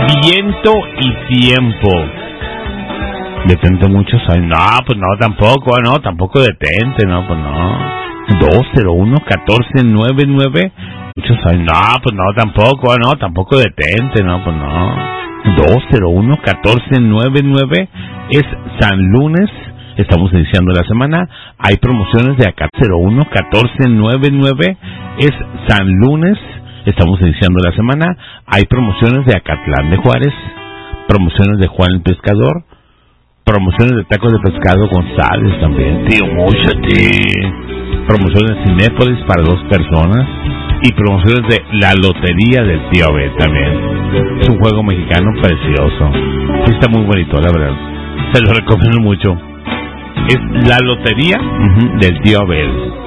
viento y tiempo. Detente muchos años. No, pues no, tampoco detente, no, pues no. 201-1499. Muchos años. No, pues no, tampoco detente, no, pues no. 201-1499 es San Lunes. Estamos iniciando la semana. Hay promociones de acá. 01-1499 es San Lunes. Estamos iniciando la semana. Hay promociones de Acatlán de Juárez. Promociones de Juan el Pescador. Promociones de tacos de pescado González también. Tío, múchate. Promociones de Cinépolis para 2 personas. Y promociones de la Lotería del Tío Abel también. Es un juego mexicano precioso. Sí, está muy bonito, la verdad. Se lo recomiendo mucho. Es la Lotería del Tío Abel.